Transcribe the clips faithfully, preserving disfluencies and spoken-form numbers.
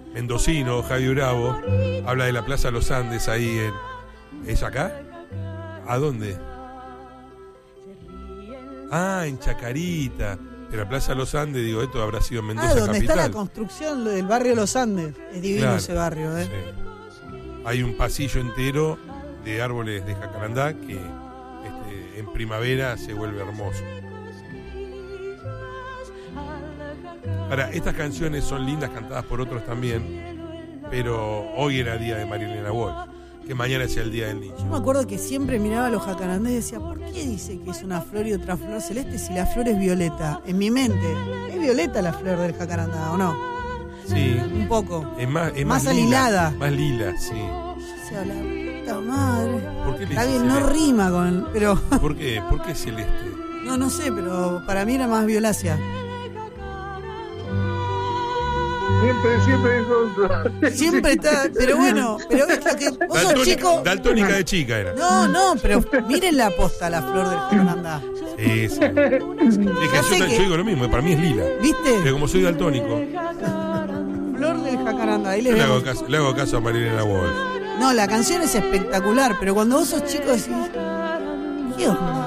mendocino, Javi Bravo, habla de la Plaza Los Andes ahí en... ¿Es acá? ¿A dónde? Ah, en Chacarita. Pero la Plaza Los Andes, digo, esto habrá sido en Mendoza ah, donde capital. está la construcción del barrio Los Andes. Es divino Claro, ese barrio, ¿eh? Sí. Hay un pasillo entero de árboles de jacarandá que este, en primavera se vuelve hermoso. Ahora, estas canciones son lindas, cantadas por otros también, pero hoy era día de Marilena Walsh, que mañana es el día del niño. Yo me acuerdo que siempre miraba a los jacarandás y decía, ¿por qué dice que es una flor y otra flor celeste si la flor es violeta? En mi mente, ¿es violeta la flor del jacarandá o no? Sí. Un poco. Es más, es Más más lila, alilada. Más lila, sí. O sea, la puta madre. ¿Por qué le Está dice bien, no celeste? rima con... pero ¿Por qué? ¿Por qué celeste? no, no sé, pero para mí era más violácea. Siempre, siempre en contra. Siempre está... Pero bueno, pero ves lo que... Vos sos Daltónica- chico... Daltónica de chica era. No, no, pero miren la posta, la flor del jacarandá. Sí, sí. Sí, que Ya yo, sé ta- que- yo digo lo mismo, para mí es lila. ¿Viste? Pero como soy daltónico, Flor del jacarandá. Ahí le le hago vemos. caso, le hago caso a Marilena Walsh. No, la canción es espectacular, pero cuando vos sos chico decís... ¿Qué onda?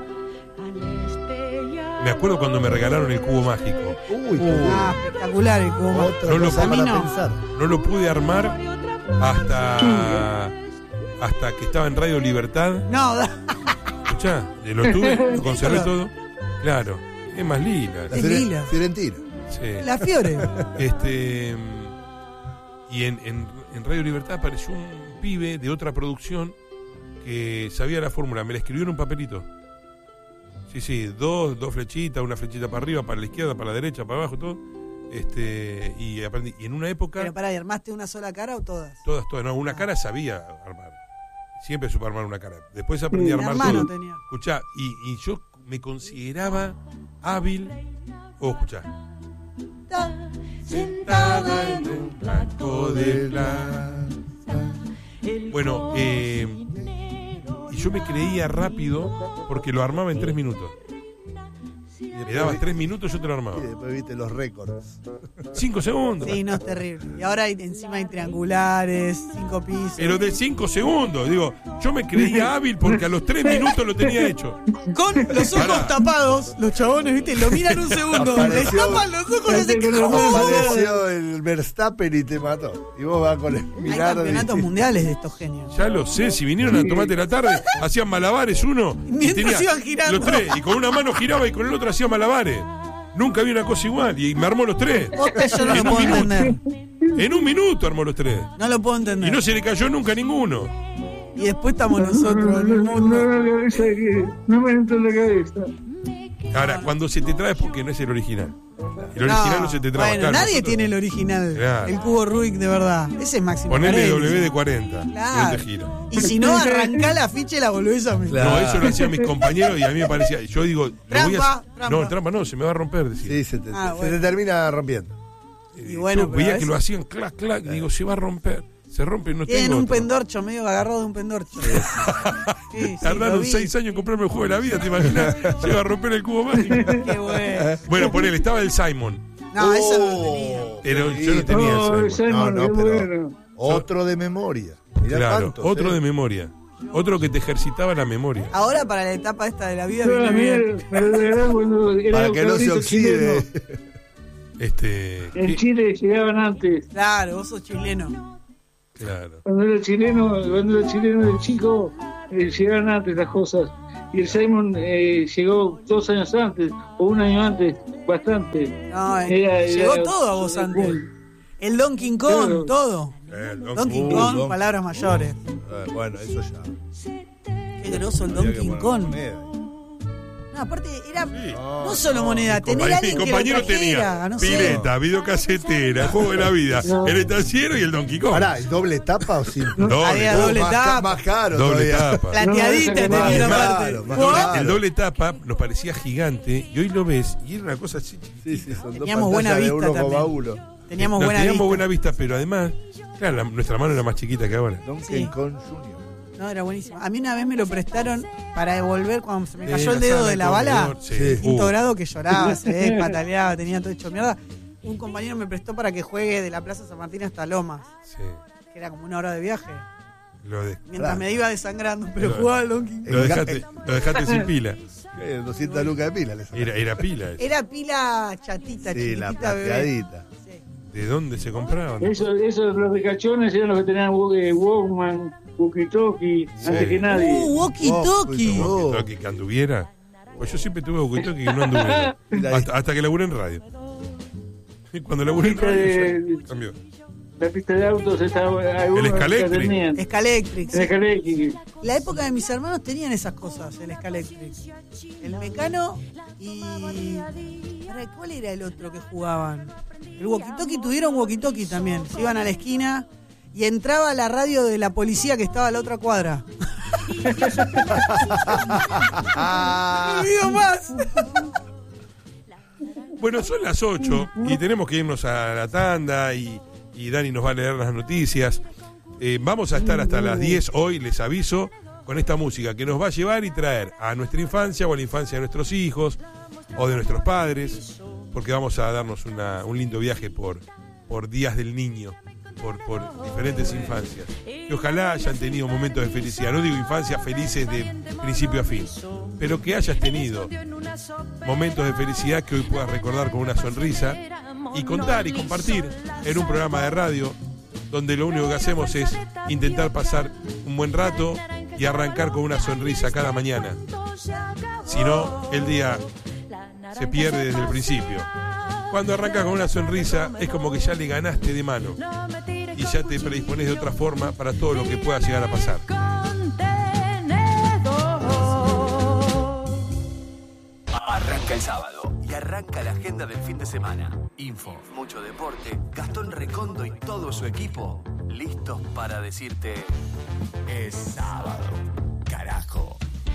Me acuerdo cuando me regalaron el cubo mágico. Uy, qué Uh. Ah, espectacular el cubo. otra No lo cosa a mí para no. pensar. No lo pude armar hasta hasta que estaba en Radio Libertad. No, da- Escuchá, eh, lo tuve, lo conservé todo. Claro, es más lila. La Es Fiore- lila. Fiorentina. Sí. la Fiore. Este y en, en, en Radio Libertad apareció un pibe de otra producción que sabía la fórmula, me la escribió en un papelito. Sí, sí, dos, dos flechitas, una flechita para arriba, para la izquierda, para la derecha, para abajo, todo. Este, y aprendí. Y en una época, Pero pará, ¿y armaste una sola cara o todas? todas, todas, no, una cara sabía armar. Siempre supe armar una cara. Después aprendí a Mi armar hermano todo. tenía. Escuchá, y, y yo me consideraba hábil. Oh, escuchá. Sentada en un blanco de plata. Bueno, eh, y yo me creía rápido porque lo armaba en tres minutos. Me dabas tres minutos, yo te lo armaba. Y después viste los récords. Cinco segundos. Sí, no, es terrible. Y ahora hay, encima hay triangulares, cinco pisos. Pero de cinco segundos. Digo, yo me creía hábil porque a los tres minutos lo tenía hecho. Con los ojos Pará. tapados, los chabones, ¿viste? Lo miran un segundo, les Apareció- tapan los ojos y hacen... Apareció el Verstappen y te mató. Y vos vas con el Hay mirar. campeonatos mundiales de estos genios. Ya lo sé, si vinieron a tomarte la tarde, hacían malabares uno. y Mientras iban girando. Los tres, y con una mano giraba y con el otro hacía malabares. Nunca vi una cosa igual, y me armó los tres. Posta, yo no En lo un puedo minuto. entender. En un minuto armó los tres. No lo puedo Y entender. no se le cayó nunca a ninguno. Y después estamos nosotros en el No, mundo. no, la cabeza que no me entra en la cabeza. Ahora, cuando se te trae es porque no es el original. El original no, se te trae. Bueno, Claro, nadie nosotros- tiene el original. Claro. El cubo Rubik de verdad. Ese es Máximo Ponele Carelli. W de cuarenta. Claro. Y no te gira. Y si no, arrancá la ficha y la volvés a meter. Claro. No, eso lo hacían mis compañeros y a mí me parecía. Yo digo, lo voy Trampa, a. trampa. No, trampa no, se me va a romper. Decía. Sí, se te, Ah, se bueno. te termina rompiendo. Y bueno, Yo pero veía a que veces- lo hacían clac, clac. Y digo, se va a romper. Se rompe, no Tienen tengo un otro. pendorcho, medio agarrado de un pendorcho. Sí, sí, lo Tardaron vi. seis años en comprarme el juego de la vida, ¿te imaginas? Se iba a romper el cubo mágico. Qué bueno. Bueno, ponele, estaba el Simon. No, eso no lo Oh, tenía. Pero sí. yo no tenía Oh, el Simon. Simon, No, no, qué pero- bueno. Otro de memoria. Mirá Claro, cuántos, otro ¿eh? de memoria. Otro que te ejercitaba la memoria. Ahora para la etapa esta de la vida Yo viene a mí, bien. pero de verdad, cuando era Para que no se cabrito oxide. chileno, Este. en ¿qué? Chile llegaban antes. Claro, vos sos chileno. Claro. Cuando era chileno, cuando era chileno de chico, eh, llegaban antes las cosas. Y el Simon eh, llegó dos años antes, o un año antes, bastante. No, eh, Era- llegó era- todo a vos era antes. cool. El Donkey Kong, Claro. todo. Eh, el Donkey Uh, Kong, Don- palabras mayores. Eh, bueno, eso ya. Qué groso el Había que Donkey poner Kong. moneda. No, aparte era Sí. no solo moneda, Mi tener compañero- alguien mi que lo compañero tenía trajera, no sé. pileta, videocasetera, juego de la vida, No. el estanciero y el Donkey Kong. Pará, ¿y doble tapa o simple? Doble, Había doble, doble más, ca- tapa. más caro doble todavía. tapa. Plateadita No, tenía ese la más parte. claro, más ¿Vos? claro. El doble tapa nos parecía gigante y hoy lo ves y era una cosa así chiquitita. Sí, sí, son dos Teníamos buena pantallas de vista uno coma también. uno. Teníamos No, buena teníamos vista. buena vista, pero además, claro, la- nuestra mano era más chiquita que ahora. Donkey Sí. Kong junior No, era buenísimo. A mí una vez me lo prestaron para devolver cuando se me cayó Eh, el dedo sala de la comedor, bala. sí. Sí. Quinto Uh, grado que lloraba, se pataleaba, tenía todo hecho mierda. un compañero me prestó para que juegue de la Plaza San Martín hasta Lomas, Sí. que era como una hora de viaje. Lo, de, Mientras Claro. me iba desangrando, pero Lo- jugaba al donkey. lo dejaste, lo dejaste sin pila. Eh, doscientas lucas de pila le sacaron. Era, era pila. eso. Era pila chatita, Sí, la chiquitita, bebé. plateadita. Sí. ¿De dónde se compraban? Eso, eso, los ricachones eran los que tenían eh, Walkman, walkie-talkie, Sí. antes que nadie. Uh, walkie-talkie. Oh, Walkie-talkie que anduviera. Pues yo siempre tuve walkie-talkie que no anduviera. Mira, hasta, hasta que laburé en radio. Y cuando laburé en Pista radio de- ya cambió. La pista de autos estaba algunos que Escaléctric. tenían. Escaléctric. El Escaléctric. La época de mis hermanos tenían esas cosas, el Escaléctric. El Mecano y... ¿Para ¿Cuál era el otro que jugaban? El walkie-talkie, tuvieron walkie-talkie también. Se iban a la esquina y entraba la radio de la policía que estaba a la otra cuadra. No olvido más. Bueno, son las ocho y tenemos que irnos a la tanda y, y Dani nos va a leer las noticias. Eh, vamos a estar hasta las diez hoy, les aviso, con esta música que nos va a llevar y traer a nuestra infancia o a la infancia de nuestros hijos o de nuestros padres, porque vamos a darnos una, un lindo viaje por, por días del niño, por, por diferentes infancias. Que ojalá hayan tenido momentos de felicidad, no digo infancias felices de principio a fin, pero que hayas tenido momentos de felicidad que hoy puedas recordar con una sonrisa y contar y compartir en un programa de radio donde lo único que hacemos es intentar pasar un buen rato y arrancar con una sonrisa cada mañana. Si no, el día se pierde desde el principio. Cuando arrancas con una sonrisa es como que ya le ganaste de mano y ya te predispones de otra forma para todo lo que pueda llegar a pasar. Arranca el sábado y arranca la agenda del fin de semana. Info, mucho deporte, Gastón Recondo y todo su equipo listos para decirte: es sábado, carajo.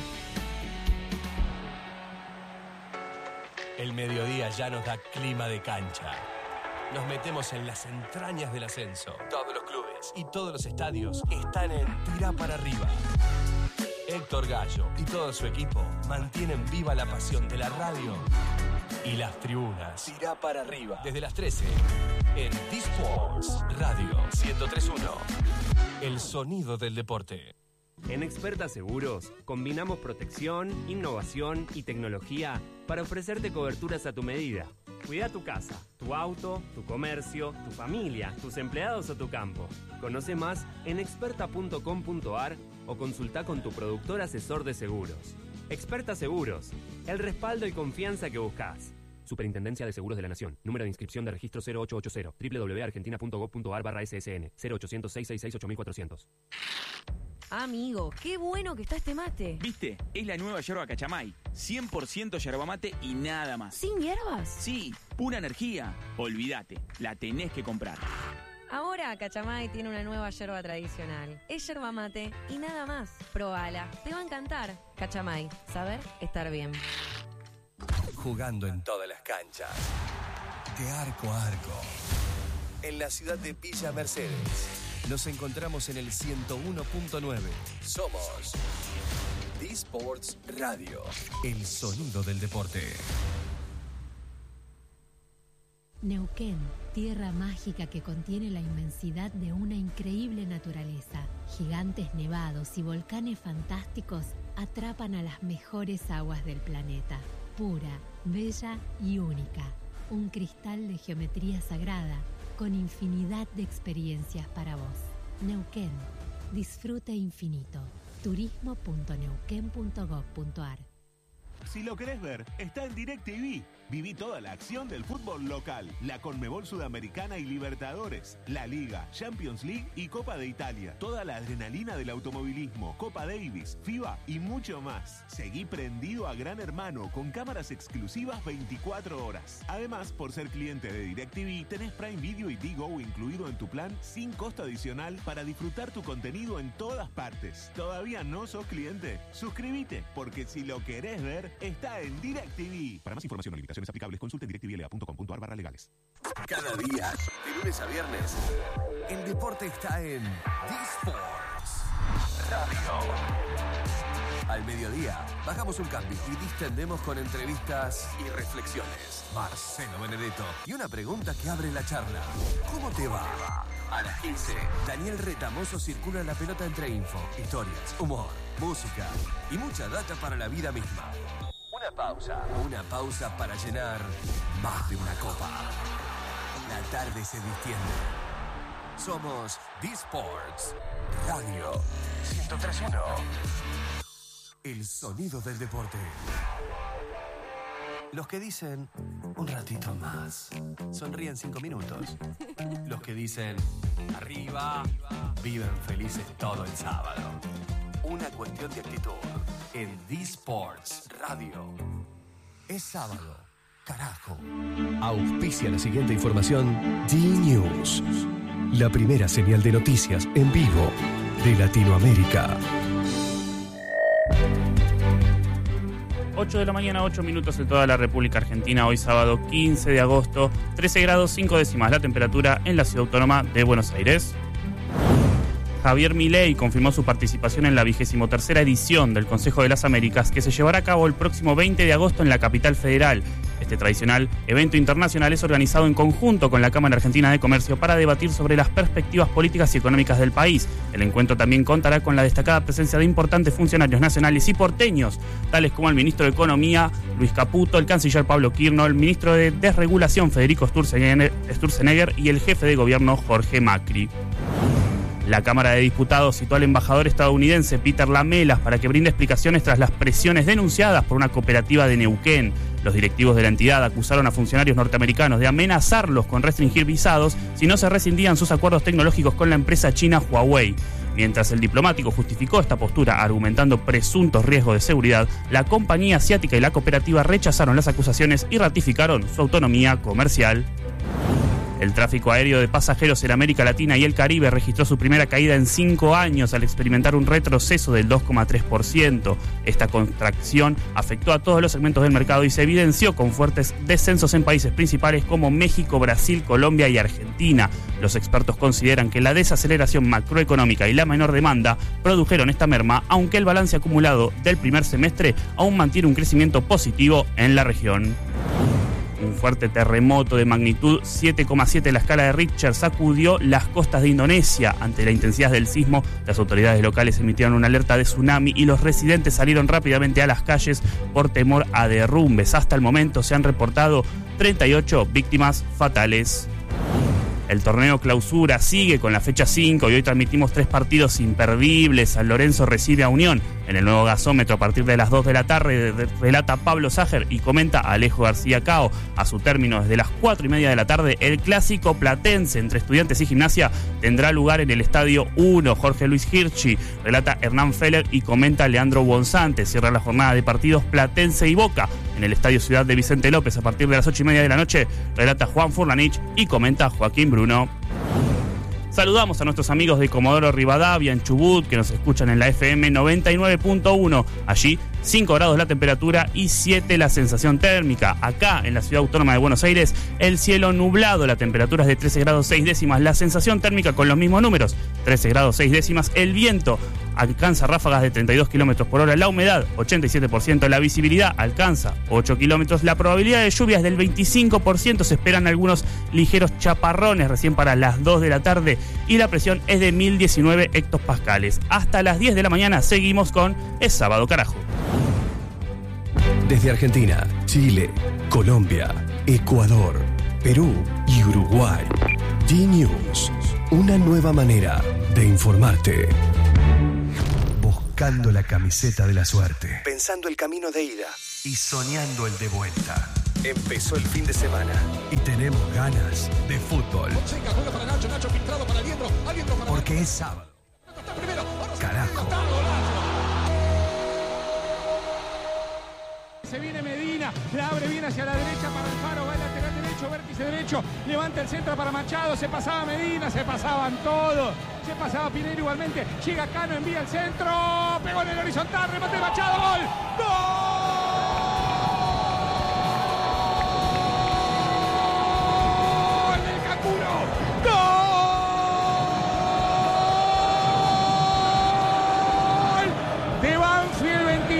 El mediodía ya nos da clima de cancha. Nos metemos en las entrañas del ascenso. Todos los clubes y todos los estadios están en Tira para arriba. Héctor Gallo y todo su equipo mantienen viva la pasión de la radio y las tribunas. Tira para arriba. Desde las trece en D-Sports Radio ciento tres punto uno. El sonido del deporte. En Experta Seguros combinamos protección, innovación y tecnología para ofrecerte coberturas a tu medida. Cuida tu casa, tu auto, tu comercio, tu familia, tus empleados o tu campo. Conoce más en experta punto com punto a r o consulta con tu productor asesor de seguros. Experta Seguros, el respaldo y confianza que buscas. Superintendencia de Seguros de la Nación. Número de inscripción de registro cero ocho ocho cero. doble u doble u doble u punto argentina punto gob punto a r barra S S N. cero ochocientos, seiscientos sesenta y seis, ocho cuatrocientos. Amigo, qué bueno que está este mate. ¿Viste? Es la nueva yerba Cachamay. cien por ciento yerba mate y nada más. ¿Sin hierbas? Sí, pura energía. Olvídate, la tenés que comprar. Ahora Cachamay tiene una nueva yerba tradicional. Es yerba mate y nada más. Probala, te va a encantar. Cachamay, saber estar bien. Jugando en todas las canchas. De arco a arco. En la ciudad de Villa Mercedes. Nos encontramos en el ciento uno punto nueve. Somos D-Sports Radio. El sonido del deporte. Neuquén, tierra mágica que contiene la inmensidad de una increíble naturaleza. Gigantes nevados y volcanes fantásticos atrapan a las mejores aguas del planeta. Pura, bella y única. Un cristal de geometría sagrada con infinidad de experiencias para vos. Neuquén, disfrute infinito. turismo punto neuquén punto gob punto a r. Si lo querés ver, está en DirecTV. Viví toda la acción del fútbol local, la Conmebol Sudamericana y Libertadores, la Liga, Champions League y Copa de Italia. Toda la adrenalina del automovilismo, Copa Davis, FIBA y mucho más. Seguí prendido a Gran Hermano con cámaras exclusivas veinticuatro horas. Además, por ser cliente de DirecTV, tenés Prime Video y Digo incluido en tu plan sin costo adicional para disfrutar tu contenido en todas partes. ¿Todavía no sos cliente? Suscríbete, porque si lo querés ver, está en DirecTV. Para más información o limitaciones aplicables, consulte en directvla punto com punto a r barra legales. Cada día, de lunes a viernes, el deporte está en D-Sports Radio. Al mediodía, bajamos un cambio y distendemos con entrevistas y reflexiones. Marcelo Benedetto y una pregunta que abre la charla. ¿Cómo te va? A las quince, Daniel Retamoso circula la pelota entre info, historias, humor, música y mucha data para la vida misma. Una pausa. Una pausa para llenar más de una copa. La tarde se distiende. Somos D-Sports Radio ciento tres punto uno. El sonido del deporte. Los que dicen un ratito más sonríen cinco minutos. Los que dicen arriba viven felices todo el sábado. Una cuestión de actitud en D-Sports Radio. Es sábado, carajo. Auspicia la siguiente información D-News. La primera señal de noticias en vivo de Latinoamérica. ocho de la mañana, ocho minutos en toda la República Argentina. Hoy sábado quince de agosto, trece grados cinco décimas la temperatura en la ciudad autónoma de Buenos Aires. Javier Milei confirmó su participación en la vigésimo tercera edición del Consejo de las Américas, que se llevará a cabo el próximo veinte de agosto en la capital federal. Este tradicional evento internacional es organizado en conjunto con la Cámara Argentina de Comercio para debatir sobre las perspectivas políticas y económicas del país. El encuentro también contará con la destacada presencia de importantes funcionarios nacionales y porteños, tales como el ministro de Economía, Luis Caputo, el canciller Pablo Quirno, el ministro de Desregulación, Federico Sturzenegger, y el jefe de gobierno, Jorge Macri. La Cámara de Diputados citó al embajador estadounidense Peter Lamelas para que brinde explicaciones tras las presiones denunciadas por una cooperativa de Neuquén. Los directivos de la entidad acusaron a funcionarios norteamericanos de amenazarlos con restringir visados si no se rescindían sus acuerdos tecnológicos con la empresa china Huawei. Mientras el diplomático justificó esta postura argumentando presuntos riesgos de seguridad, la compañía asiática y la cooperativa rechazaron las acusaciones y ratificaron su autonomía comercial. El tráfico aéreo de pasajeros en América Latina y el Caribe registró su primera caída en cinco años al experimentar un retroceso del dos coma tres por ciento. Esta contracción afectó a todos los segmentos del mercado y se evidenció con fuertes descensos en países principales como México, Brasil, Colombia y Argentina. Los expertos consideran que la desaceleración macroeconómica y la menor demanda produjeron esta merma, aunque el balance acumulado del primer semestre aún mantiene un crecimiento positivo en la región. Un fuerte terremoto de magnitud siete coma siete en la escala de Richter sacudió las costas de Indonesia. Ante la intensidad del sismo, las autoridades locales emitieron una alerta de tsunami y los residentes salieron rápidamente a las calles por temor a derrumbes. Hasta el momento se han reportado treinta y ocho víctimas fatales. El torneo Clausura sigue con la fecha cinco y hoy transmitimos tres partidos imperdibles. San Lorenzo recibe a Unión en el nuevo gasómetro a partir de las dos de la tarde. Relata Pablo Ságer y comenta Alejo García Cao. A su término, desde las cuatro y media de la tarde, el clásico platense entre Estudiantes y Gimnasia tendrá lugar en el Estadio uno. Jorge Luis Hirschi, relata Hernán Feller y comenta Leandro Bonzante. Cierra la jornada de partidos Platense y Boca en el Estadio Ciudad de Vicente López a partir de las ocho y media de la noche. Relata Juan Furlanich y comenta Joaquín Bruno. Saludamos a nuestros amigos de Comodoro Rivadavia en Chubut, que nos escuchan en la F M noventa y nueve punto uno. Allí cinco grados la temperatura y siete la sensación térmica. Acá en la ciudad autónoma de Buenos Aires, el cielo nublado, la temperatura es de trece grados seis décimas, la sensación térmica con los mismos números, trece grados seis décimas, el viento alcanza ráfagas de treinta y dos kilómetros por hora, la humedad ochenta y siete por ciento, la visibilidad alcanza ocho kilómetros, la probabilidad de lluvia es del veinticinco por ciento, se esperan algunos ligeros chaparrones recién para las dos de la tarde y la presión es de mil diecinueve hectopascales. Hasta las diez de la mañana seguimos con Es Sábado, carajo. Desde Argentina, Chile, Colombia, Ecuador, Perú y Uruguay. D-News, una nueva manera de informarte. Buscando la camiseta de la suerte. Pensando el camino de ida. Y soñando el de vuelta. Empezó el fin de semana. Y tenemos ganas de fútbol. Porque es sábado. Carajo. Se viene Medina, la abre bien hacia la derecha para Alfaro, va el lateral derecho, vértice derecho, levanta el centro para Machado, se pasaba Medina, se pasaban todos, se pasaba Pinero igualmente, llega Cano, envía el centro, pegó en el horizontal, remate Machado, gol, gol del Canguro, gol de Banfield,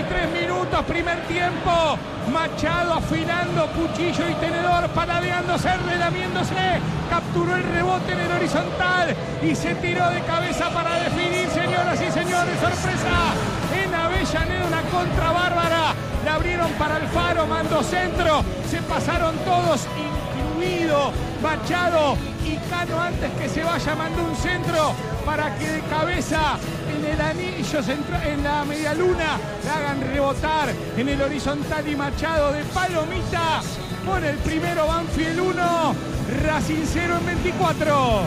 minutos, primer tiempo. Machado afinando cuchillo y tenedor, paladeándose, relamiéndose. Capturó el rebote en el horizontal y se tiró de cabeza para definir, señoras y señores. Sorpresa en Avellaneda, una contra bárbara. La abrieron para Alfaro, mandó centro. Se pasaron todos, incluido Machado y Cano. Antes que se vaya, mandó un centro para que de cabeza en el anillo central, en la media luna, la hagan rebotar en el horizontal y Machado de palomita pone el primero. Banfield uno, Racing cero en veinticuatro.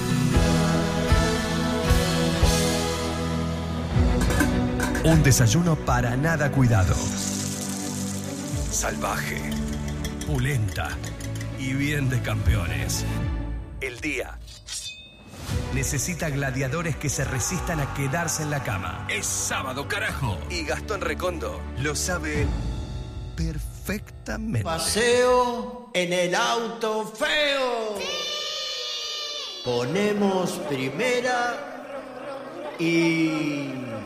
Un desayuno para nada cuidado. Salvaje, pulenta y bien de campeones. El día necesita gladiadores que se resistan a quedarse en la cama. Es sábado, carajo. Y Gastón Recondo lo sabe perfectamente. Paseo en el auto feo. Ponemos primera y...